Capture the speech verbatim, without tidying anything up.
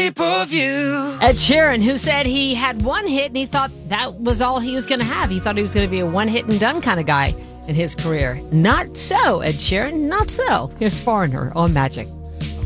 pay-per-view. Ed Sheeran, who said he had one hit and he thought that was all he was going to have. He thought he was going to be a one-hit and done kind of guy in his career. Not so, Ed Sheeran, not so. Here's Foreigner on Magic.